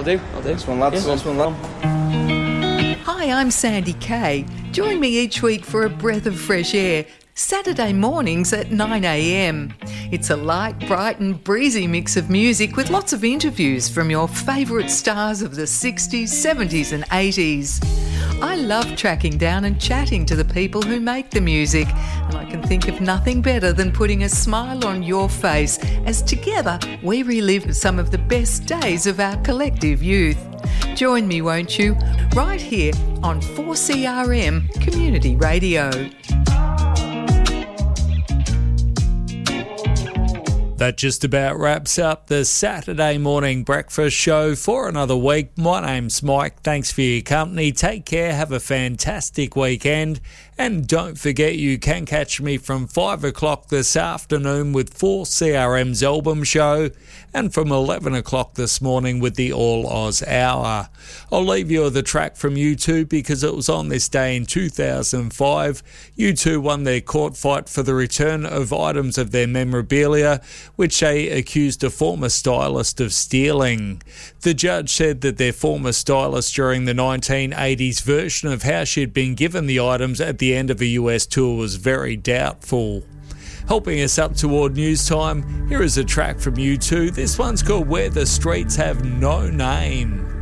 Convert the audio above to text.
do. Nice one, lads. Nice one, lad. Hi, I'm Sandy Kay. Join me each week for a breath of fresh air, Saturday mornings at 9 a.m. It's a light, bright and breezy mix of music with lots of interviews from your favourite stars of the 60s, 70s and 80s. I love tracking down and chatting to the people who make the music, and I can think of nothing better than putting a smile on your face as together we relive some of the best days of our collective youth. Join me, won't you? Right here on 4CRM Community Radio. That just about wraps up the Saturday morning breakfast show for another week. My name's Mike. Thanks for your company. Take care. Have a fantastic weekend. And don't forget you can catch me from 5 o'clock this afternoon with 4CRM's album show and from 11 o'clock this morning with the All Oz Hour. I'll leave you with a track from U2 because it was on this day in 2005. U2 won their court fight for the return of items of their memorabilia, which they accused a former stylist of stealing. The judge said that their former stylist during the 1980s version of how she'd been given the items at the end of a US tour was very doubtful. Helping us up toward news time, here is a track from U2. This one's called Where the Streets Have No Name.